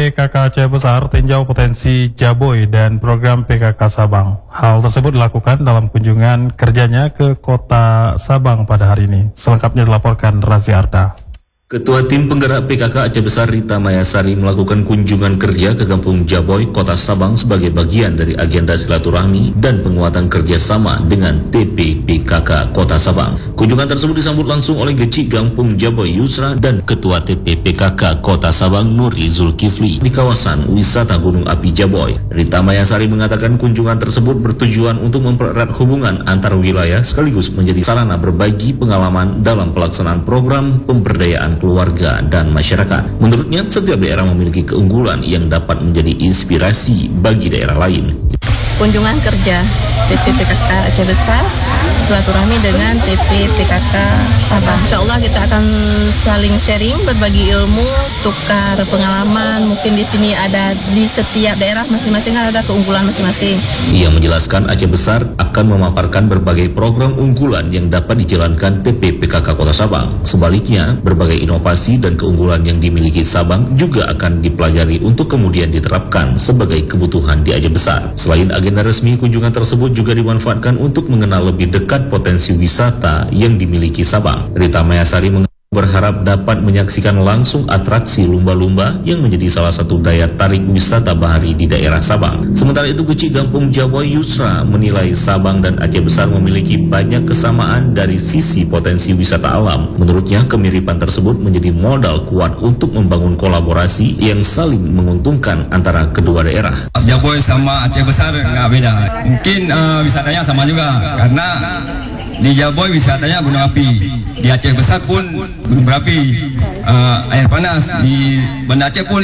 PKK Aceh Besar tinjau potensi Jaboy dan program PKK Sabang. Hal tersebut dilakukan dalam kunjungan kerjanya ke Kota Sabang pada hari ini. Selengkapnya dilaporkan Razi Arda. Ketua Tim Penggerak PKK Aceh Besar Rita Mayasari melakukan kunjungan kerja ke Kampung Jaboy, Kota Sabang sebagai bagian dari agenda silaturahmi dan penguatan kerjasama dengan TP PKK Kota Sabang. Kunjungan tersebut disambut langsung oleh Geci Kampung Jaboy Yusra dan Ketua TP PKK Kota Sabang Nuri Zulkifli di kawasan wisata Gunung Api Jaboy. Rita Mayasari mengatakan kunjungan tersebut bertujuan untuk mempererat hubungan antar wilayah sekaligus menjadi sarana berbagi pengalaman dalam pelaksanaan program pemberdayaan keluarga dan masyarakat. Menurutnya, setiap daerah memiliki keunggulan yang dapat menjadi inspirasi bagi daerah lain. Kunjungan kerja TP PKK Aceh Besar silaturahmi dengan TP PKK Sabang. Insya Allah kita akan saling sharing, berbagi ilmu, tukar pengalaman. Mungkin di sini ada di setiap daerah masing-masing ada keunggulan masing-masing. Ia menjelaskan Aceh Besar akan memaparkan berbagai program unggulan yang dapat dijalankan TP PKK Kota Sabang. Sebaliknya, berbagai inovasi dan keunggulan yang dimiliki Sabang juga akan dipelajari untuk kemudian diterapkan sebagai kebutuhan di Aceh Besar. Selain agenda resmi, kunjungan tersebut juga dimanfaatkan untuk mengenal lebih dekat potensi wisata yang dimiliki Sabang. Rita Mayasari berharap dapat menyaksikan langsung atraksi lumba-lumba yang menjadi salah satu daya tarik wisata bahari di daerah Sabang. Sementara itu, Kecik Kampung Jaboy Yusra menilai Sabang dan Aceh Besar memiliki banyak kesamaan dari sisi potensi wisata alam. Menurutnya, kemiripan tersebut menjadi modal kuat untuk membangun kolaborasi yang saling menguntungkan antara kedua daerah. Jaboy sama Aceh Besar nggak beda. Mungkin wisatanya sama juga, karena di Jaboy wisatanya gunung api, di Aceh Besar pun gunung berapi, air panas, di Banda Aceh pun